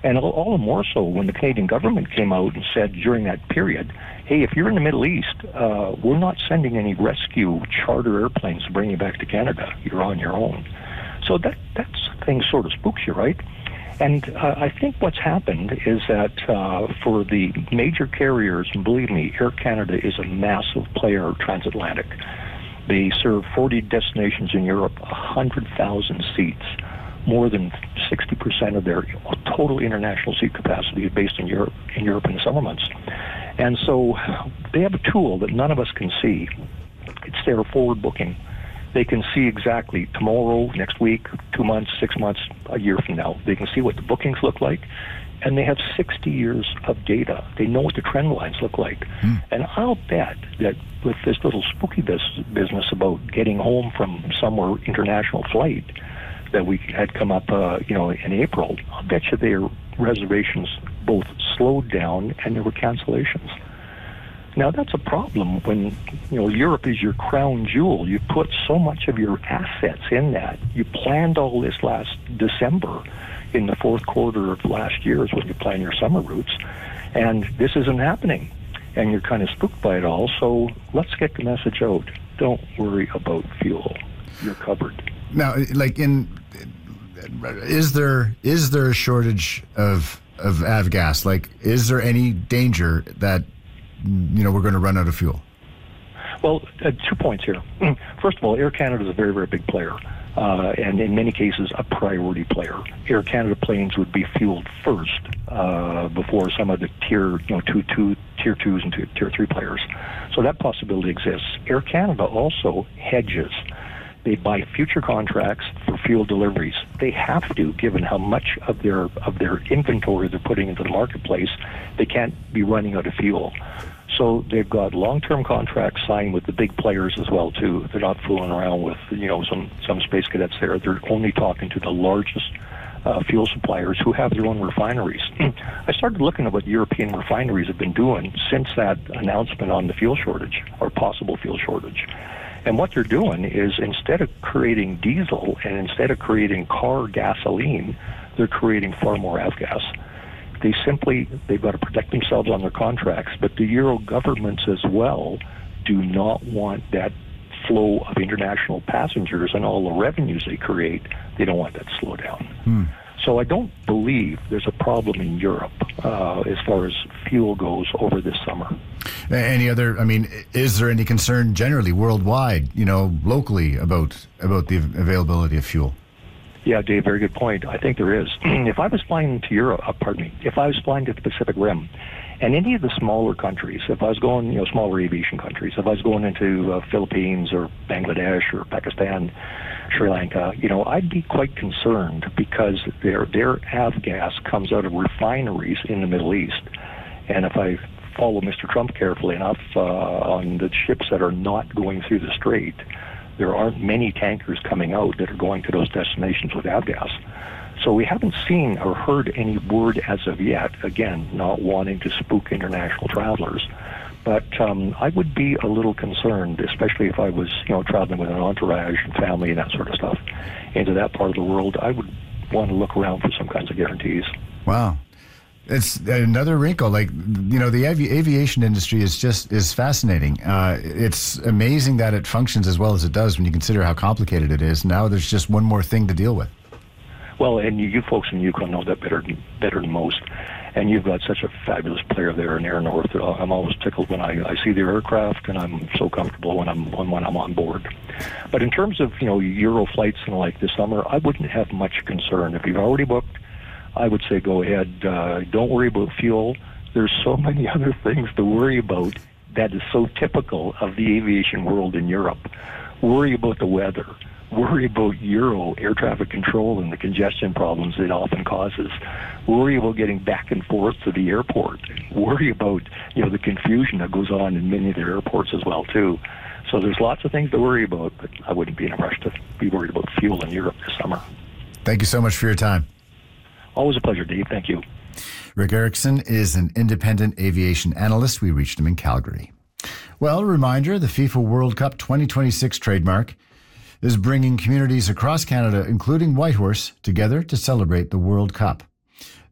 And all the more so when the Canadian government came out and said during that period, hey, if you're in the Middle East, we're not sending any rescue charter airplanes to bring you back to Canada. You're on your own. So that thing sort of spooks you, right? And I think what's happened is that for the major carriers, and believe me, Air Canada is a massive player transatlantic. They serve 40 destinations in Europe, 100,000 seats. More than 60% of their total international seat capacity is based in Europe in the summer months. And so they have a tool that none of us can see. It's their forward booking. They can see exactly tomorrow, next week, 2 months, 6 months, a year from now. They can see what the bookings look like, and they have 60 years of data. They know what the trend lines look like. And I'll bet that with this little spooky business about getting home from somewhere international flight that we had come up, in April, I'll bet you their reservations both slowed down and there were cancellations. Now, that's a problem when, Europe is your crown jewel. You put so much of your assets in that. You planned all this last December in the fourth quarter of last year is when you plan your summer routes, and this isn't happening. And you're kind of spooked by it all, so let's get the message out. Don't worry about fuel. You're covered. Now, is there a shortage of avgas? Like, is there any danger that we're going to run out of fuel? Well, 2 points here. First of all, Air Canada is a very, very big player, and in many cases a priority player. Air Canada planes would be fueled first before some of the tier 2s and tier 3 players. So that possibility exists. Air Canada also hedges. They buy future contracts for fuel deliveries. They have to, given how much of their inventory they're putting into the marketplace. They can't be running out of fuel. So they've got long-term contracts signed with the big players as well too. They're not fooling around with some space cadets there. They're only talking to the largest fuel suppliers who have their own refineries. I started looking at what European refineries have been doing since that announcement on the fuel shortage or possible fuel shortage. And what they're doing is instead of creating diesel and instead of creating car gasoline, they're creating far more avgas. They've got to protect themselves on their contracts, but the Euro governments as well do not want that flow of international passengers and all the revenues they create. They don't want that to slow down. So I don't believe there's a problem in Europe as far as fuel goes over this summer. Is there any concern generally worldwide, locally about the availability of fuel? Yeah, Dave, very good point. I think there is. If I was flying to if I was flying to the Pacific Rim, and any of the smaller countries, if I was going, smaller aviation countries, if I was going into Philippines or Bangladesh or Pakistan, Sri Lanka, I'd be quite concerned because their avgas comes out of refineries in the Middle East. And if I follow Mr. Trump carefully enough on the ships that are not going through the strait, there aren't many tankers coming out that are going to those destinations with avgas. So we haven't seen or heard any word as of yet, again, not wanting to spook international travelers. But I would be a little concerned, especially if I was, traveling with an entourage and family and that sort of stuff into that part of the world. I would want to look around for some kinds of guarantees. Wow. It's another wrinkle. The aviation industry is fascinating. It's amazing that it functions as well as it does when you consider how complicated it is. Now there's just one more thing to deal with. Well, and you folks in Yukon know that better than most. And you've got such a fabulous player there in Air North. I'm always tickled when I see their aircraft, and I'm so comfortable when I'm on board. But in terms of Euro flights and like this summer, I wouldn't have much concern. If you've already booked, I would say go ahead. Don't worry about fuel. There's so many other things to worry about that is so typical of the aviation world in Europe. Worry about the weather. Worry about Euro air traffic control and the congestion problems it often causes. Worry about getting back and forth to the airport. Worry about the confusion that goes on in many of their airports as well too. So there's lots of things to worry about, but I wouldn't be in a rush to be worried about fuel in Europe this summer. Thank you so much for your time. Always a pleasure, Dave. Thank you. Rick Erickson is an independent aviation analyst. We reached him in Calgary. Well, a reminder, the FIFA World Cup 2026 trademark is bringing communities across Canada, including Whitehorse, together to celebrate the World Cup.